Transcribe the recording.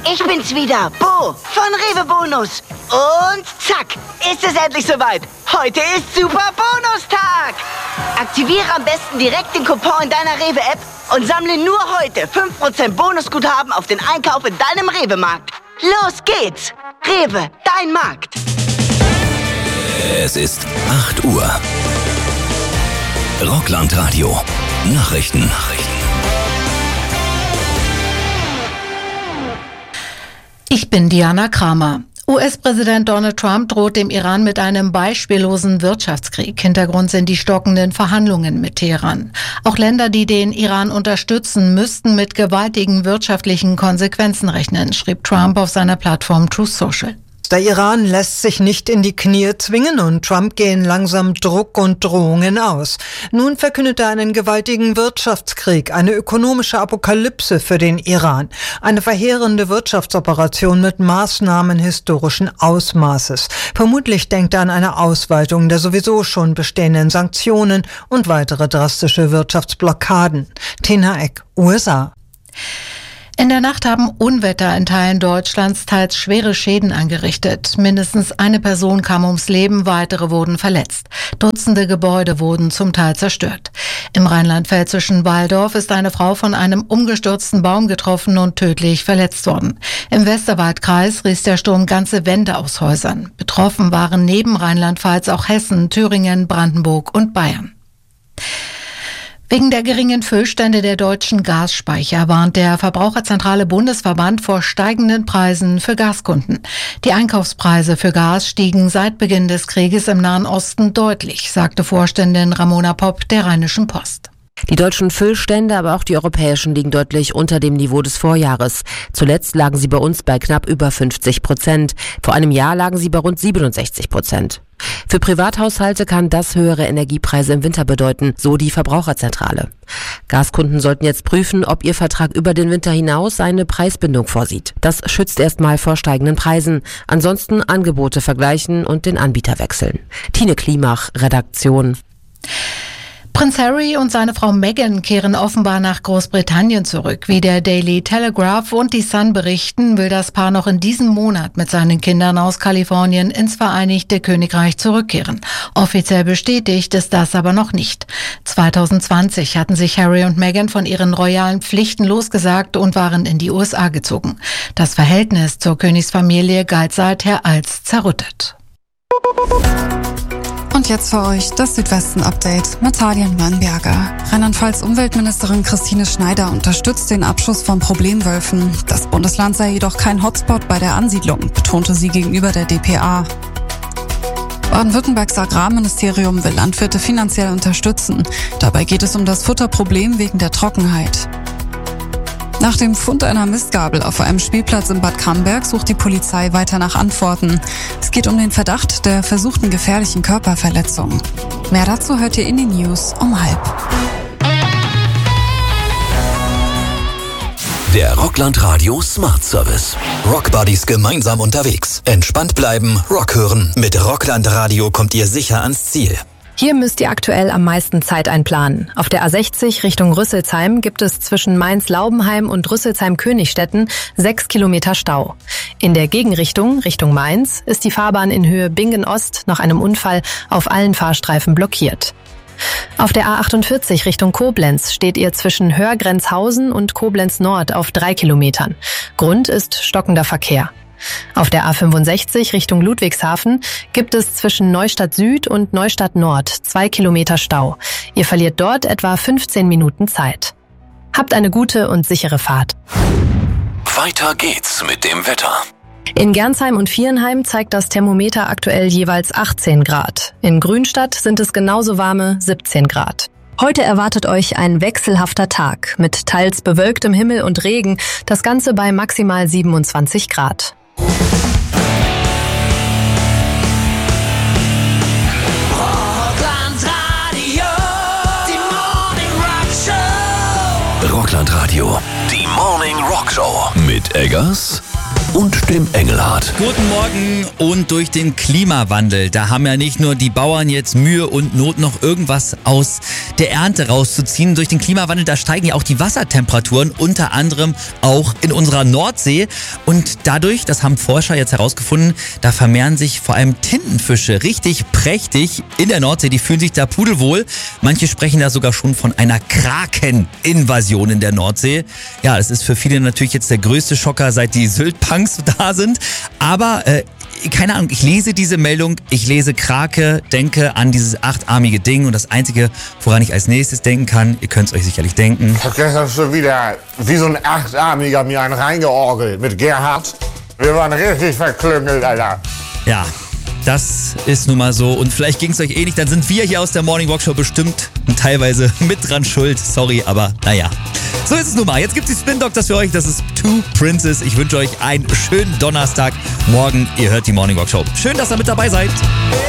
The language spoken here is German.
Ich bin's wieder, Bo von Rewe Bonus. Und zack, ist es endlich soweit. Heute ist Super Bonustag. Aktiviere am besten direkt den Coupon in deiner Rewe-App und sammle nur heute 5% Bonusguthaben auf den Einkauf in deinem Rewe-Markt. Los geht's. Rewe, dein Markt. Es ist 8 Uhr. Rockland-Radio. Nachrichten. Ich bin Diana Kramer. US-Präsident Donald Trump droht dem Iran mit einem beispiellosen Wirtschaftskrieg. Hintergrund sind die stockenden Verhandlungen mit Teheran. Auch Länder, die den Iran unterstützen, müssten mit gewaltigen wirtschaftlichen Konsequenzen rechnen, schrieb Trump auf seiner Plattform Truth Social. Der Iran lässt sich nicht in die Knie zwingen und Trump gehen langsam Druck und Drohungen aus. Nun verkündet er einen gewaltigen Wirtschaftskrieg, eine ökonomische Apokalypse für den Iran. Eine verheerende Wirtschaftsoperation mit Maßnahmen historischen Ausmaßes. Vermutlich denkt er an eine Ausweitung der sowieso schon bestehenden Sanktionen und weitere drastische Wirtschaftsblockaden. Tina Eck, USA. In der Nacht haben Unwetter in Teilen Deutschlands teils schwere Schäden angerichtet. Mindestens eine Person kam ums Leben, weitere wurden verletzt. Dutzende Gebäude wurden zum Teil zerstört. Im rheinland-pfälzischen Walldorf ist eine Frau von einem umgestürzten Baum getroffen und tödlich verletzt worden. Im Westerwaldkreis riss der Sturm ganze Wände aus Häusern. Betroffen waren neben Rheinland-Pfalz auch Hessen, Thüringen, Brandenburg und Bayern. Wegen der geringen Füllstände der deutschen Gasspeicher warnt der Verbraucherzentrale Bundesverband vor steigenden Preisen für Gaskunden. Die Einkaufspreise für Gas stiegen seit Beginn des Krieges im Nahen Osten deutlich, sagte Vorständin Ramona Popp der Rheinischen Post. Die deutschen Füllstände, aber auch die europäischen liegen deutlich unter dem Niveau des Vorjahres. Zuletzt lagen sie bei uns bei knapp über 50%. Vor einem Jahr lagen sie bei rund 67%. Für Privathaushalte kann das höhere Energiepreise im Winter bedeuten, so die Verbraucherzentrale. Gaskunden sollten jetzt prüfen, ob ihr Vertrag über den Winter hinaus eine Preisbindung vorsieht. Das schützt erstmal vor steigenden Preisen. Ansonsten Angebote vergleichen und den Anbieter wechseln. Tine Klimach, Redaktion. Prinz Harry und seine Frau Meghan kehren offenbar nach Großbritannien zurück. Wie der Daily Telegraph und die Sun berichten, will das Paar noch in diesem Monat mit seinen Kindern aus Kalifornien ins Vereinigte Königreich zurückkehren. Offiziell bestätigt ist das aber noch nicht. 2020 hatten sich Harry und Meghan von ihren royalen Pflichten losgesagt und waren in die USA gezogen. Das Verhältnis zur Königsfamilie galt seither als zerrüttet. Und jetzt für euch das Südwesten-Update mit Talian Weinberger. Rheinland-Pfalz-Umweltministerin Christine Schneider unterstützt den Abschuss von Problemwölfen. Das Bundesland sei jedoch kein Hotspot bei der Ansiedlung, betonte sie gegenüber der dpa. Baden-Württembergs Agrarministerium will Landwirte finanziell unterstützen. Dabei geht es um das Futterproblem wegen der Trockenheit. Nach dem Fund einer Mistgabel auf einem Spielplatz in Bad Camberg sucht die Polizei weiter nach Antworten. Es geht um den Verdacht der versuchten gefährlichen Körperverletzung. Mehr dazu hört ihr in den News um 12:30. Der Rockland Radio Smart Service. Rockbuddies gemeinsam unterwegs. Entspannt bleiben, Rock hören. Mit Rockland Radio kommt ihr sicher ans Ziel. Hier müsst ihr aktuell am meisten Zeit einplanen. Auf der A60 Richtung Rüsselsheim gibt es zwischen Mainz-Laubenheim und Rüsselsheim-Königstetten 6 Kilometer Stau. In der Gegenrichtung, Richtung Mainz, ist die Fahrbahn in Höhe Bingen-Ost nach einem Unfall auf allen Fahrstreifen blockiert. Auf der A48 Richtung Koblenz steht ihr zwischen Hörgrenzhausen und Koblenz Nord auf 3 Kilometern. Grund ist stockender Verkehr. Auf der A65 Richtung Ludwigshafen gibt es zwischen Neustadt Süd und Neustadt Nord 2 Kilometer Stau. Ihr verliert dort etwa 15 Minuten Zeit. Habt eine gute und sichere Fahrt. Weiter geht's mit dem Wetter. In Gernsheim und Vierenheim zeigt das Thermometer aktuell jeweils 18 Grad. In Grünstadt sind es genauso warme 17 Grad. Heute erwartet euch ein wechselhafter Tag mit teils bewölktem Himmel und Regen, das Ganze bei maximal 27 Grad. Rockland Radio, die Morning Rock Show mit Eggers und dem Engelhardt. Guten Morgen. Und durch den Klimawandel, da haben ja nicht nur die Bauern jetzt Mühe und Not, noch irgendwas aus der Ernte rauszuziehen. Durch den Klimawandel, da steigen ja auch die Wassertemperaturen, unter anderem auch in unserer Nordsee. Und dadurch, das haben Forscher jetzt herausgefunden, da vermehren sich vor allem Tintenfische richtig prächtig in der Nordsee. Die fühlen sich da pudelwohl. Manche sprechen da sogar schon von einer Kraken-Invasion in der Nordsee. Ja, das ist für viele natürlich jetzt der größte Schocker, seit die Sylt-Punks da sind. Aber keine Ahnung, ich lese diese Meldung, ich lese Krake, denke an dieses achtarmige Ding und das Einzige, woran ich als nächstes denken kann, ihr könnt es euch sicherlich denken. Ich hab gestern schon wieder wie so ein achtarmiger mir einen reingeorgelt mit Gerhard. Wir waren richtig verklüngelt, Alter. Ja, das ist nun mal so und vielleicht ging es euch ähnlich, dann sind wir hier aus der Morning Walk Show bestimmt teilweise mit dran schuld. Sorry, aber naja. So ist es nun mal. Jetzt gibt es die Spin Doctors für euch. Das ist Two Princes. Ich wünsche euch einen schönen Donnerstag. Morgen, ihr hört die Morning Walk Show. Schön, dass ihr mit dabei seid.